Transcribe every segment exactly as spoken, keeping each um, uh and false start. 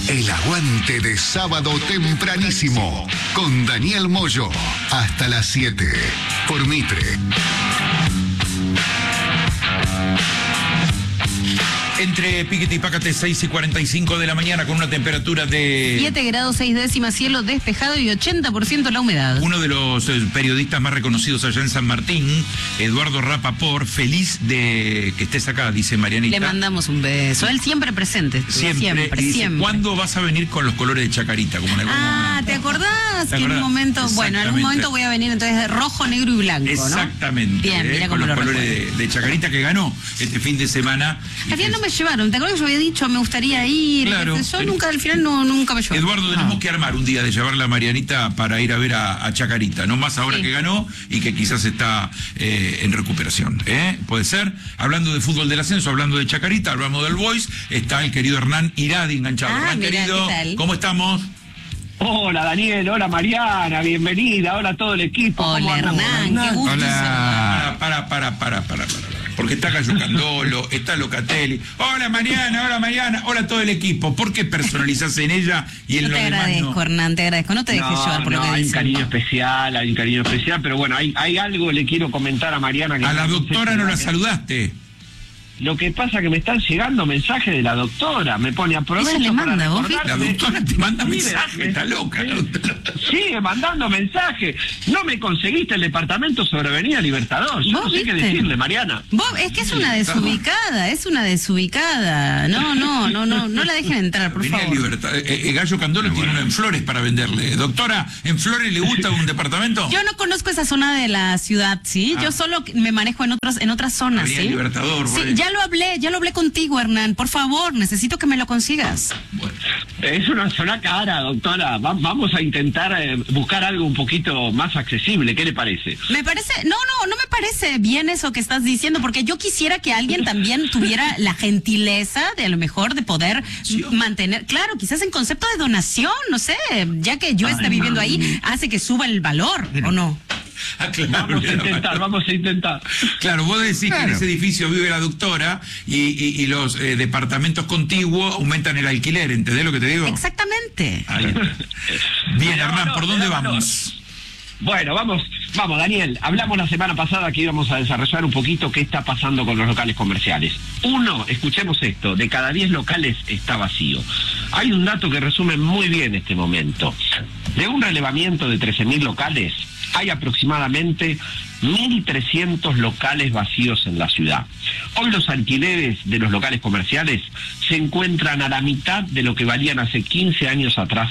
El aguante de sábado tempranísimo con Daniel Moyo hasta las siete por Mitre. Entre Piquete y Pácate, seis y cuarenta y cinco de la mañana, con una temperatura de siete grados seis décimas, cielo despejado y ochenta por ciento la humedad. Uno de los eh, periodistas más reconocidos allá en San Martín, Eduardo Rapaport, feliz de que estés acá, dice Marianita. Le mandamos un beso. Él siempre presente. Siempre. Siempre, Y dice, siempre. ¿cuándo vas a venir con los colores de Chacarita? Como en algún Ah, momento? ¿te acordás? ¿Te que en un acordás? momento, bueno, en algún Exactamente. momento voy a venir entonces de rojo, negro y blanco, ¿no? Exactamente. Bien, eh, mira con cómo los lo colores recuerdo. de, de Chacarita que ganó este fin de semana. Al final no me llevaron. ¿Te acuerdas que yo había dicho me gustaría ir? Claro. Yo Pero- nunca, al final no, nunca me llevaron. Eduardo, tenemos que armar un día de llevarla a Marianita para ir a ver a, a Chacarita, no más ahora Sí. que ganó y que quizás está eh, en recuperación. ¿eh? Puede ser. Hablando de fútbol del ascenso, hablando de Chacarita, hablamos del Boys, está el querido Hernán Iradi enganchado. Ah, Hernán, mirá, querido, ¿qué tal? ¿cómo estamos? Hola Daniel, hola Mariana, bienvenida, hola a todo el equipo. ¿Cómo Hola, andamos? Hernán, qué gusto. Hola. Para, para, para, para, para, para. Porque está Cayo Candolo, está Locatelli. Hola Mariana, hola Mariana, hola todo el equipo. ¿Por qué personalizás en ella y en No lo te demás agradezco, no? Hernán, te agradezco. No te dejes No, llevar por no, lo que hay un dicen. cariño especial, hay un cariño especial, pero bueno, hay, hay algo le quiero comentar a Mariana. Que A la no sé doctora si no va la a- saludaste. Lo que pasa que me están llegando mensajes de la doctora, me pone aprovecho Ella le para manda, ¿vos recordarte- La doctora te manda Mire, mensaje, me- está loca. la doctora. Sigue mandando mensajes. No me conseguiste el departamento sobre Avenida Libertador. Yo ¿Vos no sé qué viste? decirle, Mariana. Vos, es que es una desubicada, es una desubicada. No, no, no, no, no la dejen entrar, por Venía favor. Libertad. Eh, eh, Gallo Candolo tiene uno en Flores para venderle. Doctora, ¿en Flores le gusta un departamento? Yo no conozco esa zona de la ciudad, ¿sí? Ah. Yo solo me manejo en otras en otras zonas, Avenida ¿sí? Libertador, por Sí, ahí. ya lo hablé, ya lo hablé contigo, Hernán. Por favor, necesito que me lo consigas. Bueno, Es una zona cara, doctora. Va- vamos a intentar eh, buscar algo un poquito más accesible. ¿Qué le parece? Me parece, no, no, no me parece bien eso que estás diciendo, porque yo quisiera que alguien también tuviera la gentileza de a lo mejor de poder mantener, claro, quizás en concepto de donación, no sé, ya que yo esté Ay, viviendo mami. ahí, hace que suba el valor, ¿o no? ah, claro, Vamos a claro. intentar, vamos a intentar. Claro, vos decís que en Claro. ese edificio vive la doctora y, y- y los eh, departamentos contiguos aumentan el alquiler, ¿entendés lo que te digo? Exactamente. Ahí está. Bien, Me da Hernán, valor, ¿por me dónde da valor. vamos? Bueno, vamos, vamos, Daniel. Hablamos la semana pasada que íbamos a desarrollar un poquito qué está pasando con los locales comerciales. Uno, escuchemos esto, de cada diez locales está vacío. Hay un dato que resume muy bien este momento. De un relevamiento de trece mil locales, hay aproximadamente mil trescientos locales vacíos en la ciudad. Hoy los alquileres de los locales comerciales se encuentran a la mitad de lo que valían hace quince años atrás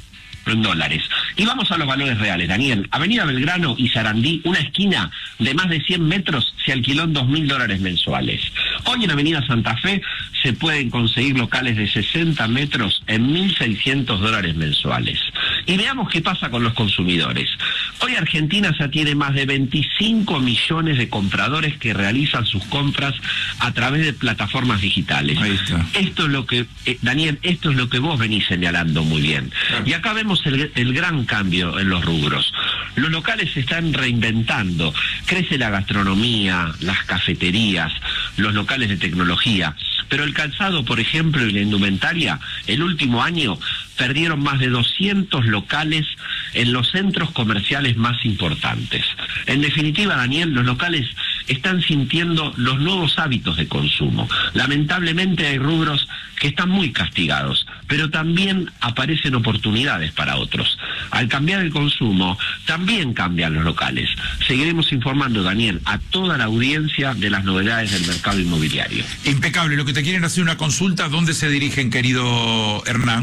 en dólares. Y vamos a los valores reales, Daniel. Avenida Belgrano y Sarandí, una esquina de más de cien metros, se alquiló en dos mil dólares mensuales. Hoy en Avenida Santa Fe se pueden conseguir locales de sesenta metros en mil seiscientos dólares mensuales. Y veamos qué pasa con los consumidores. Hoy Argentina ya tiene más de veinticinco millones de compradores que realizan sus compras a través de plataformas digitales. Ahí está. Esto es lo que, eh, Daniel, esto es lo que vos venís señalando muy bien. Claro. Y acá vemos el, el gran cambio en los rubros. Los locales se están reinventando. Crece la gastronomía, las cafeterías, los locales de tecnología. Pero el calzado, por ejemplo, y la indumentaria, el último año perdieron más de doscientos locales en los centros comerciales más importantes. En definitiva, Daniel, los locales están sintiendo los nuevos hábitos de consumo. Lamentablemente hay rubros que están muy castigados, pero también aparecen oportunidades para otros. Al cambiar el consumo, también cambian los locales. Seguiremos informando, Daniel, a toda la audiencia de las novedades del mercado inmobiliario. Impecable. Lo que te quieren hacer una consulta, ¿dónde se dirigen, querido Hernán?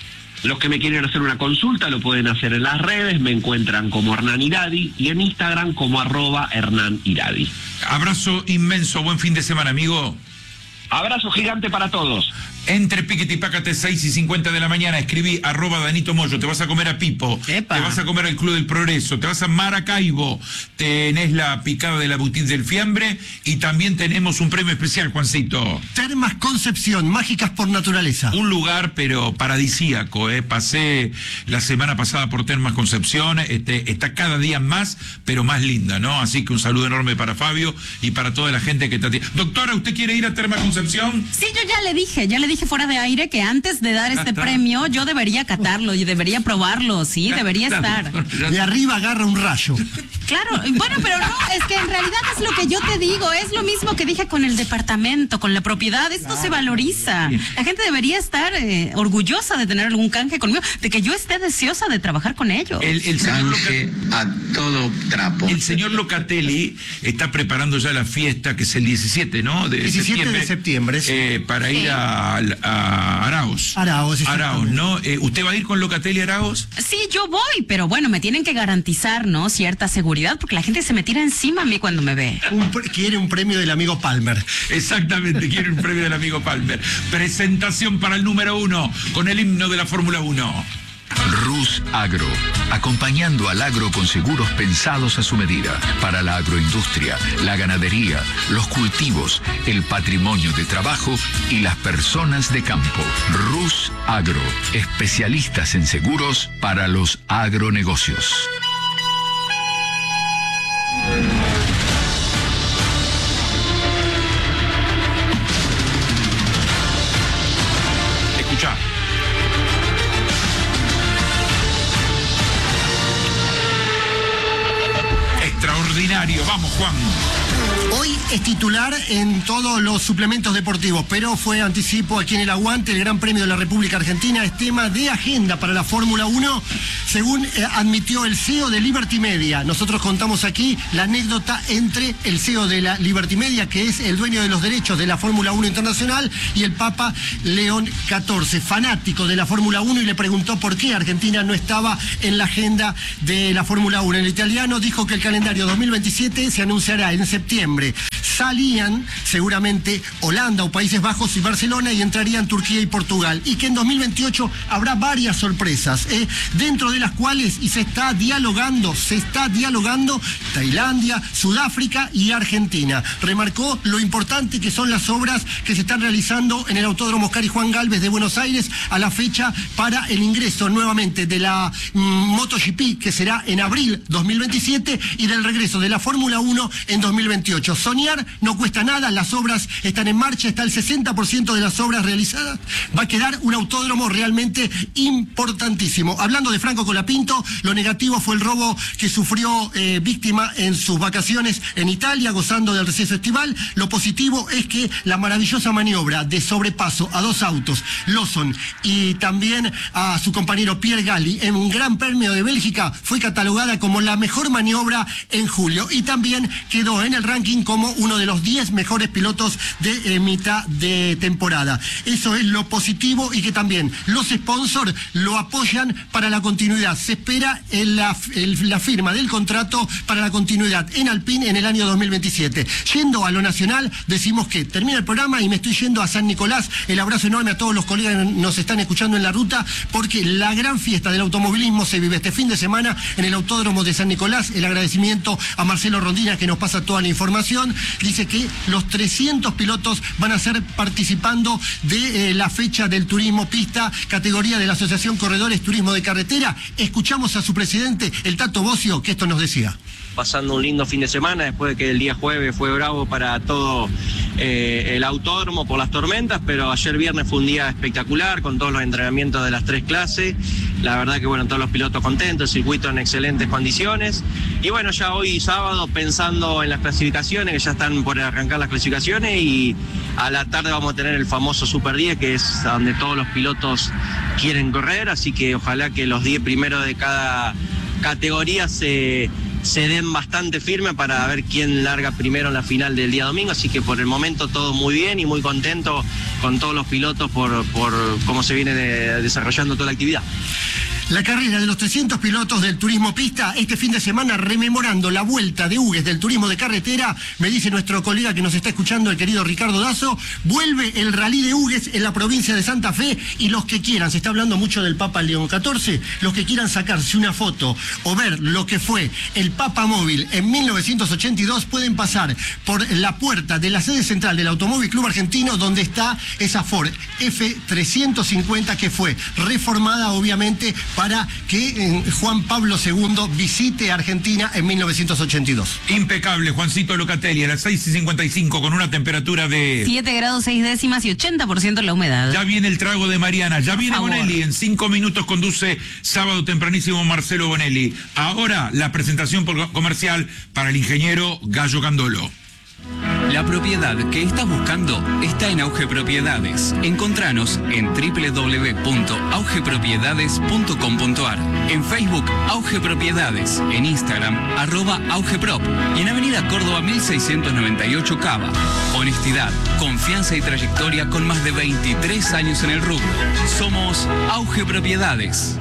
Los que me quieren hacer una consulta lo pueden hacer en las redes, me encuentran como Hernán Iradi y en Instagram como arroba Hernán Iradi. Abrazo inmenso, buen fin de semana, amigo. Abrazo gigante para todos. Entre Piquete y Pácate, seis y cincuenta de la mañana, escribí arroba Danito Moyo, te vas a comer a Pipo, Epa. te vas a comer al Club del Progreso, te vas a Maracaibo, tenés la picada de la boutique del fiambre y también tenemos un premio especial, Juancito. Termas Concepción, mágicas por naturaleza. Un lugar pero paradisíaco, ¿eh? Pasé la semana pasada por Termas Concepción, este, está cada día más, pero más linda, ¿no? Así que un saludo enorme para Fabio y para toda la gente que está... Doctora, ¿usted quiere ir a Termas Concepción? Concepción? Sí, yo ya le dije, ya le dije fuera de aire que antes de dar este premio yo debería catarlo y debería probarlo, sí, debería estar. De arriba agarra un rayo. Claro, bueno, pero no, es que en realidad es lo que yo te digo, es lo mismo que dije con el departamento, con la propiedad, esto se valoriza. La gente debería estar eh, orgullosa de tener algún canje conmigo, de que yo esté deseosa de trabajar con ellos. El, el señor Canje Loca- a todo trapo. El señor Locatelli está preparando ya la fiesta, que es el diecisiete, ¿no? De diecisiete septiembre, de septiembre, sí. eh, para ir a, a Araos. Araos, Araos, exactamente. ¿no? Eh, ¿Usted va a ir con Locatelli a Araos? Sí, yo voy, pero bueno, me tienen que garantizar, ¿no? Cierta seguridad, porque la gente se me tira encima a mí cuando me ve. Un pre- quiere un premio del amigo Palmer. Exactamente, quiere un premio del amigo Palmer. Presentación para el número uno, con el himno de la Fórmula uno. Rus Agro, acompañando al agro con seguros pensados a su medida, para la agroindustria, la ganadería, los cultivos, el patrimonio de trabajo y las personas de campo. Rus Agro, especialistas en seguros para los agronegocios. Escuchá. Extraordinario, vamos Juan. Hoy es titular en todos los suplementos deportivos, pero fue anticipo aquí en el Aguante. El Gran Premio de la República Argentina es tema de agenda para la Fórmula uno, según eh, admitió el C E O de Liberty Media. Nosotros contamos aquí la anécdota entre el C E O de la Liberty Media, que es el dueño de los derechos de la Fórmula uno Internacional, y el Papa León catorce, fanático de la Fórmula uno, y le preguntó por qué Argentina no estaba en la agenda de la Fórmula uno. El italiano dijo que el calendario dos mil veintisiete se anunciará en septiembre. Salían seguramente Holanda o Países Bajos y Barcelona, y entrarían Turquía y Portugal, y que en dos mil veintiocho habrá varias sorpresas, ¿eh? dentro de las cuales, y se está dialogando, se está dialogando Tailandia, Sudáfrica y Argentina. Remarcó lo importante que son las obras que se están realizando en el Autódromo Oscar y Juan Galvez de Buenos Aires a la fecha para el ingreso nuevamente de la mm, MotoGP, que será en abril dos mil veintisiete, y del regreso de la Fórmula uno en dos mil veintiocho. Soñar no cuesta nada, las obras están en marcha, está el sesenta por ciento de las obras realizadas. Va a quedar un autódromo realmente importantísimo. Hablando de Franco Colapinto, lo negativo fue el robo que sufrió eh, víctima en sus vacaciones en Italia, gozando del receso estival. Lo positivo es que la maravillosa maniobra de sobrepaso a dos autos, Lawson y también a su compañero Pierre Galli, en un Gran Premio de Bélgica, fue catalogada como la mejor maniobra en julio, y también quedó en el ranking como uno de los diez mejores pilotos de eh, mitad de temporada. Eso es lo positivo, y que también los sponsors lo apoyan para la continuidad. Se espera el, la, el, la firma del contrato para la continuidad en Alpine en el año dos mil veintisiete. Yendo a lo nacional, decimos que termina el programa y me estoy yendo a San Nicolás. El abrazo enorme a todos los colegas que nos están escuchando en la ruta, porque la gran fiesta del automovilismo se vive este fin de semana en el Autódromo de San Nicolás. El agradecimiento a Marcelo Rondina, que nos pasa toda la información. Dice que los trescientos pilotos van a ser participando de eh, la fecha del turismo pista, categoría de la Asociación Corredores Turismo de Carretera. Escuchamos a su presidente, el Tato Bocio, que esto nos decía. Pasando un lindo fin de semana, después de que el día jueves fue bravo para todo eh, el autódromo por las tormentas, pero ayer viernes fue un día espectacular con todos los entrenamientos de las tres clases. La verdad que bueno, todos los pilotos contentos, el circuito en excelentes condiciones. Y bueno, ya hoy sábado pensando en las clasificaciones, que ya están por arrancar las clasificaciones, y a la tarde vamos a tener el famoso Super diez, que es donde todos los pilotos quieren correr, así que ojalá que los diez primeros de cada categoría se... se den bastante firme para ver quién larga primero en la final del día domingo, así que por el momento todo muy bien y muy contento con todos los pilotos por, por cómo se viene de, desarrollando toda la actividad. La carrera de los trescientos pilotos del turismo pista este fin de semana, rememorando la vuelta de Hugues del turismo de carretera. Me dice nuestro colega que nos está escuchando, el querido Ricardo Dazo, vuelve el rally de Hugues en la provincia de Santa Fe, y los que quieran, se está hablando mucho del Papa León catorce, los que quieran sacarse una foto o ver lo que fue el Papa Móvil en mil novecientos ochenta y dos, pueden pasar por la puerta de la sede central del Automóvil Club Argentino, donde está esa Ford F trescientos cincuenta que fue reformada obviamente para que eh, Juan Pablo segundo visite Argentina en mil novecientos ochenta y dos. Impecable, Juancito Locatelli, a las seis y cincuenta y cinco con una temperatura de... siete grados seis décimas y ochenta por ciento la humedad. Ya viene el trago de Mariana, ya Por viene favor. Bonelli, en cinco minutos conduce sábado tempranísimo Marcelo Bonelli. Ahora la presentación por- comercial para el ingeniero Gallo Candolo. La propiedad que estás buscando está en Auge Propiedades. Encontranos en doble u doble u doble u punto auge propiedades punto com punto a r, en Facebook Auge Propiedades, en Instagram arroba augeprop y en Avenida Córdoba mil seiscientos noventa y ocho Cava. Honestidad, confianza y trayectoria con más de veintitrés años en el rubro. Somos Auge Propiedades.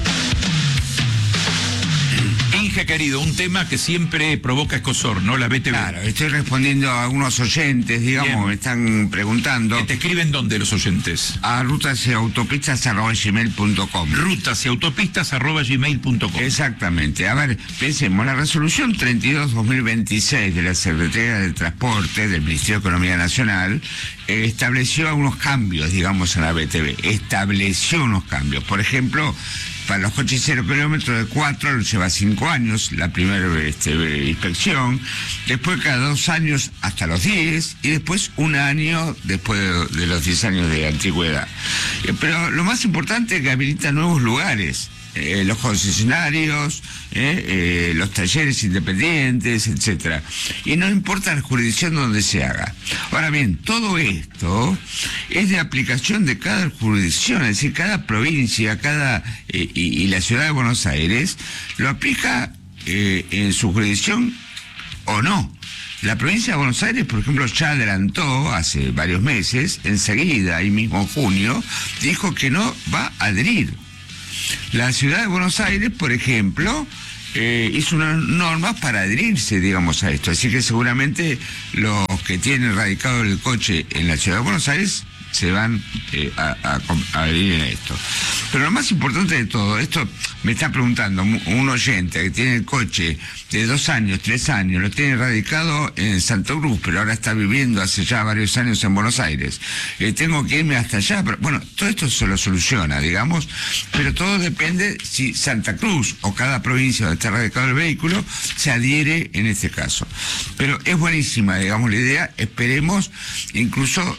Inge, querido, un tema que siempre provoca escosor, ¿no? La B T V. Claro, estoy respondiendo a algunos oyentes, digamos, Bien. me están preguntando ¿Que te escriben dónde los oyentes? a rutas y autopistas arroba gmail punto com. Rutas y autopistas arroba gmail punto com. Exactamente. A ver, pensemos, la resolución treinta y dos barra dos mil veintiséis de la Secretaría de Transporte del Ministerio de Economía Nacional eh, estableció algunos cambios, digamos, en la B T V. Estableció unos cambios. Por ejemplo, para los coches cero kilómetros de cuatro lleva cinco años la primera este, inspección, después cada dos años hasta los diez y después un año después de, de los diez años de antigüedad. Eh, pero lo más importante es que habilita nuevos lugares. Eh, los concesionarios, eh, eh, los talleres independientes, etcétera. Y no importa la jurisdicción donde se haga. Ahora bien, todo esto es de aplicación de cada jurisdicción, es decir, cada provincia, cada eh, y, y la ciudad de Buenos Aires lo aplica eh, en su jurisdicción o no. La provincia de Buenos Aires, por ejemplo, ya adelantó hace varios meses, enseguida, ahí mismo en junio, dijo que no va a adherir. La ciudad de Buenos Aires, por ejemplo, eh, hizo unas normas para adherirse, digamos, a esto. Así que seguramente los que tienen radicado el coche en la ciudad de Buenos Aires se van eh, a, a, a adherir en esto. Pero lo más importante de todo, esto me está preguntando un oyente que tiene el coche de dos años, tres años, lo tiene radicado en Santa Cruz, pero ahora está viviendo hace ya varios años en Buenos Aires. Eh, tengo que irme hasta allá. Pero, bueno, todo esto se lo soluciona, digamos, pero todo depende si Santa Cruz o cada provincia donde está radicado el vehículo se adhiere en este caso. Pero es buenísima, digamos, la idea. Esperemos incluso